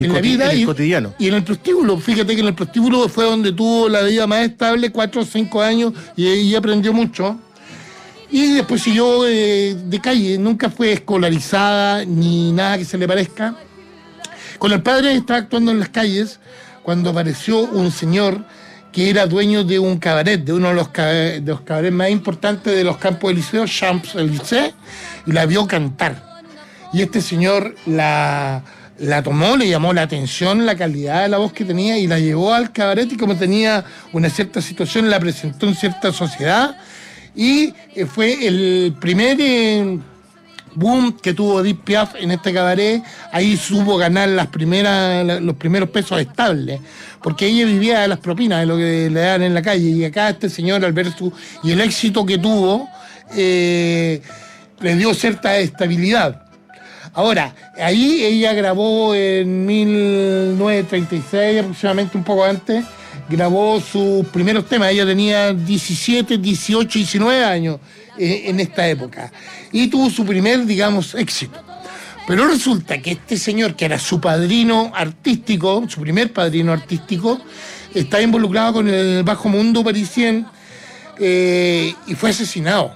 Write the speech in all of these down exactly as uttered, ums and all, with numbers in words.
en la vida en el y, cotidiano. Y en el prostíbulo. Fíjate que en el prostíbulo fue donde tuvo la vida más estable, cuatro o cinco años, y, y aprendió mucho. Y después siguió eh, de calle, nunca fue escolarizada ni nada que se le parezca. Con el padre estaba actuando en las calles cuando apareció un señor que era dueño de un cabaret, de uno de los, cabaret, de los cabarets más importantes de los campos del liceo, Champs-Élysées, y la vio cantar. Y este señor la, la tomó, le llamó la atención la calidad de la voz que tenía y la llevó al cabaret, y como tenía una cierta situación la presentó en cierta sociedad, y eh, fue el primer eh, boom que tuvo Edith Piaf en este cabaret. Ahí supo ganar las primeras, la, los primeros pesos estables, porque ella vivía de las propinas, de lo que le daban en la calle, y acá este señor, al ver su, y el éxito que tuvo, eh, le dio cierta estabilidad. Ahora, ahí ella grabó en mil novecientos treinta y seis, aproximadamente un poco antes, grabó sus primeros temas. Ella tenía diecisiete, dieciocho, diecinueve años eh, en esta época, y tuvo su primer, digamos, éxito. Pero resulta que este señor, que era su padrino artístico, su primer padrino artístico, está involucrado con el bajo mundo parisien, eh, y fue asesinado.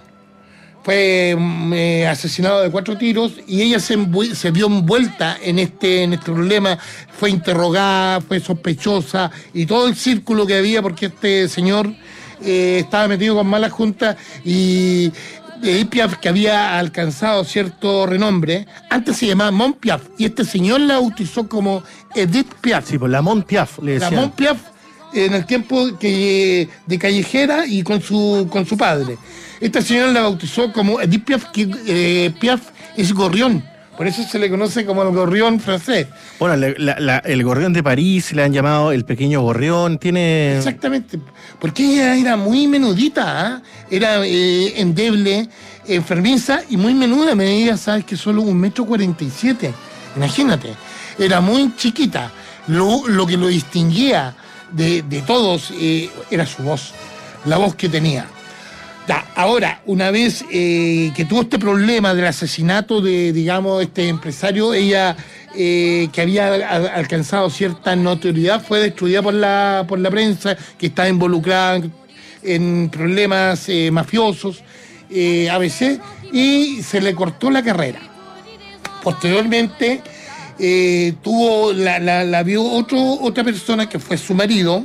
Fue eh, asesinado de cuatro tiros, y ella se, envu- se vio envuelta en este, en este problema. Fue interrogada, fue sospechosa, y todo el círculo que había, porque este señor eh, estaba metido con malas juntas, y Edith Piaf, que había alcanzado cierto renombre, antes se llamaba Mont Piaf, y este señor la bautizó como Edith Piaf. Sí, pues la Mont Piaf le decían. La Mont Piaf, en el tiempo que, de callejera, y con su, con su padre. Esta señora la bautizó como Edith Piaf, que eh, Piaf es gorrión, por eso se le conoce como el gorrión francés. Bueno, la, la, la, el gorrión de París le han llamado el pequeño gorrión, tiene... Exactamente, porque ella era muy menudita, ¿eh? Era eh, endeble, enfermiza y muy menuda. Me medía, sabes, que solo un metro cuarenta y siete, imagínate, era muy chiquita. Lo, lo que lo distinguía de, de todos eh, era su voz, la voz que tenía. Ya, ahora, una vez eh, que tuvo este problema del asesinato de, digamos, este empresario, ella, eh, que había a, alcanzado cierta notoriedad, fue destruida por la, por la prensa, que estaba involucrada en, en problemas eh, mafiosos, eh, A B C, y se le cortó la carrera. Posteriormente, eh, tuvo la, la, la vio otro, otra persona que fue su marido,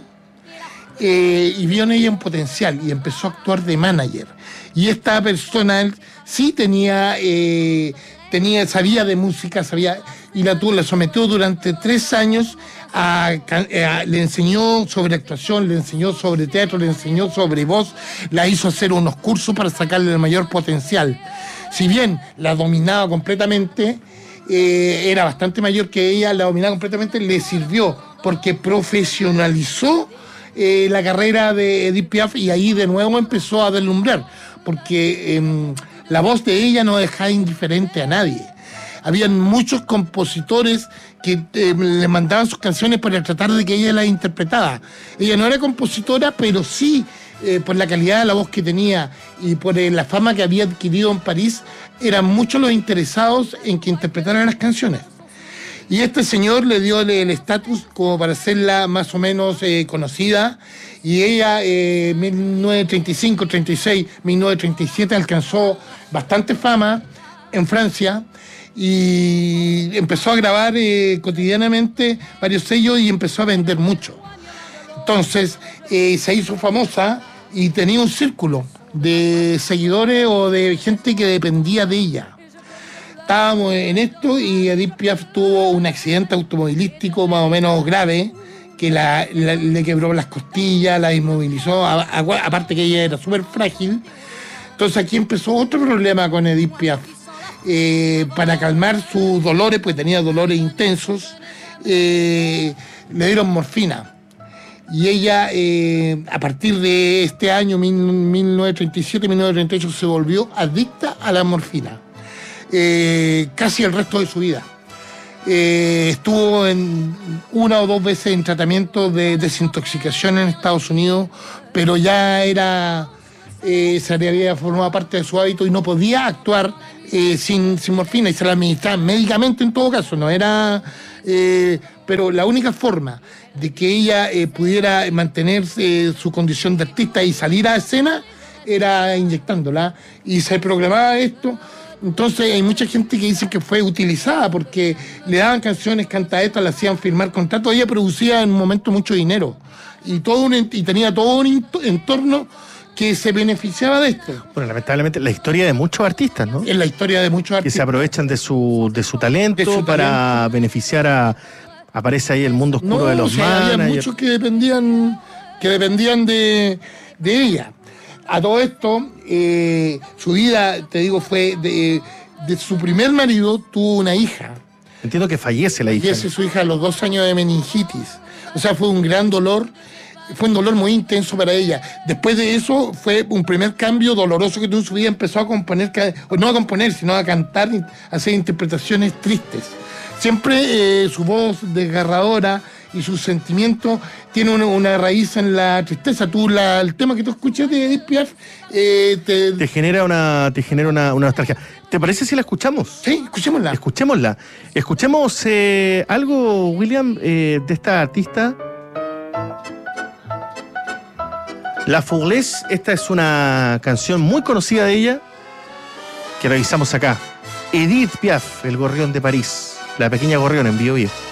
Eh, y vio en ella un potencial y empezó a actuar de manager. Y esta persona sí tenía, eh, tenía sabía de música, sabía, y la, tuvo, la sometió durante tres años, a, a, le enseñó sobre actuación, le enseñó sobre teatro, le enseñó sobre voz, la hizo hacer unos cursos para sacarle el mayor potencial. Si bien la dominaba completamente, eh, era bastante mayor que ella, la dominaba completamente, le sirvió porque profesionalizó Eh, la carrera de Edith Piaf, y ahí de nuevo empezó a deslumbrar, porque eh, la voz de ella no dejaba indiferente a nadie. Habían muchos compositores que eh, le mandaban sus canciones para tratar de que ella las interpretara. Ella no era compositora, pero sí, eh, por la calidad de la voz que tenía y por eh, la fama que había adquirido en París, eran muchos los interesados en que interpretaran las canciones. Y este señor le dio el estatus como para hacerla más o menos eh, conocida, y ella en eh, mil novecientos treinta y cinco, treinta y seis, mil novecientos treinta y siete alcanzó bastante fama en Francia, y empezó a grabar eh, cotidianamente varios sellos y empezó a vender mucho. Entonces eh, se hizo famosa y tenía un círculo de seguidores o de gente que dependía de ella. Estábamos en esto, y Edith Piaf tuvo un accidente automovilístico más o menos grave, que la, la, le quebró las costillas, la inmovilizó, a, a, aparte que ella era súper frágil. Entonces aquí empezó otro problema con Edith Piaf. Eh, para calmar sus dolores, pues tenía dolores intensos, eh, le dieron morfina. Y ella, eh, a partir de este año, mil novecientos treinta y siete, mil novecientos treinta y ocho, se volvió adicta a la morfina. Eh, casi el resto de su vida. Eh, estuvo en una o dos veces en tratamiento de desintoxicación en Estados Unidos, pero ya era, eh, se había formado parte de su hábito y no podía actuar eh, sin, sin morfina, y se la administraban médicamente en todo caso, no era eh, pero la única forma de que ella eh, pudiera mantenerse eh, su condición de artista y salir a escena era inyectándola, y se programaba esto. Entonces hay mucha gente que dice que fue utilizada porque le daban canciones, cantaetas, le hacían firmar contratos. Ella producía en un momento mucho dinero y, todo un, y tenía todo un entorno que se beneficiaba de esto. Bueno, lamentablemente la historia de muchos artistas, ¿no? Es la historia de muchos artistas. Que se aprovechan de su, de su talento de su para talento. beneficiar a... Aparece ahí el mundo oscuro no, de los o sea, managers. había muchos que dependían, que dependían de, de ella. A todo esto, eh, su vida, te digo, fue de, de su primer marido, tuvo una hija. Entiendo que fallece la hija. Fallece su hija a los dos años de meningitis. O sea, fue un gran dolor, fue un dolor muy intenso para ella. Después de eso, fue un primer cambio doloroso que tuvo en su vida. Empezó a componer, no a componer, sino a cantar, a hacer interpretaciones tristes. Siempre eh, su voz desgarradora y sus sentimientos tienen una, una raíz en la tristeza. Tú, la, el tema que tú escuchas de Edith Piaf eh, te... te genera una te genera una, una nostalgia. ¿Te parece si la escuchamos? Sí, escuchémosla. Escuchémosla. Escuchemos eh, algo, William, eh, de esta artista. La Fourlaise. Esta es una canción muy conocida de ella que revisamos acá. Edith Piaf, El Gorrión de París. La pequeña Gorrión en Bio Bio.